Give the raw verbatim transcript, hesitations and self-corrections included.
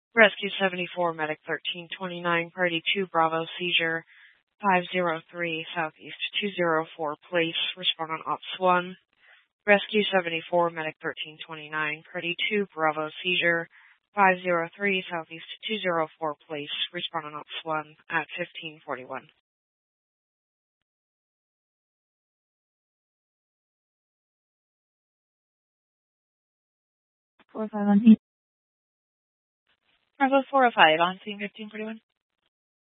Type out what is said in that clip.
Rescue seventy-four, Medic thirteen twenty-nine, Party two, Bravo, Seizure five oh three, Southeast two oh four Place, respond on Ops one. Rescue seventy-four, Medic thirteen twenty-nine, Party two, Bravo, Seizure five oh three, Southeast two oh four Place, respond on Ops one at fifteen forty-one. four oh five on scene. Bravo four oh five on scene fifteen forty-one.